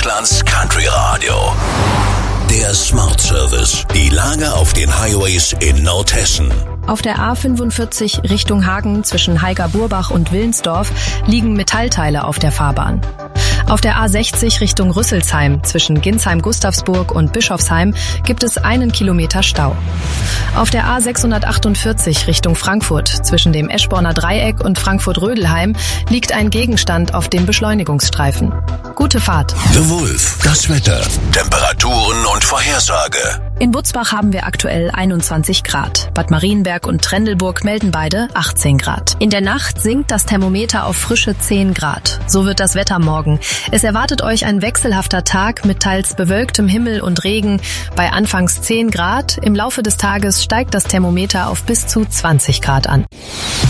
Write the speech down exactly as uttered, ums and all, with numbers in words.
Deutschlands Country Radio. Der Smart Service. Die Lage auf den Highways in Nordhessen. Auf der A fünfundvierzig Richtung Hagen zwischen Heiger-Burbach und Willensdorf liegen Metallteile auf der Fahrbahn. Auf der A sechzig Richtung Rüsselsheim zwischen Ginsheim-Gustavsburg und Bischofsheim gibt es einen Kilometer Stau. Auf der A sechshundertachtundvierzig Richtung Frankfurt zwischen dem Eschborner Dreieck und Frankfurt-Rödelheim liegt ein Gegenstand auf dem Beschleunigungsstreifen. Gute Fahrt. The Wolf. Das Wetter. Temperaturen und Vorhersage. In Butzbach haben wir aktuell einundzwanzig Grad. Bad Marienberg und Trendelburg melden beide achtzehn Grad. In der Nacht sinkt das Thermometer auf frische zehn Grad. So wird das Wetter morgen. Es erwartet euch ein wechselhafter Tag mit teils bewölktem Himmel und Regen bei anfangs zehn Grad. Im Laufe des Tages steigt das Thermometer auf bis zu zwanzig Grad an.